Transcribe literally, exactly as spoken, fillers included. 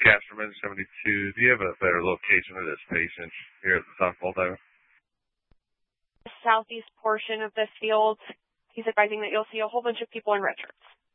Casterman, seventy-two. Do you have a better location of this patient here at the softball diamond? The southeast portion of this field. He's advising that you'll see a whole bunch of people in red shirts.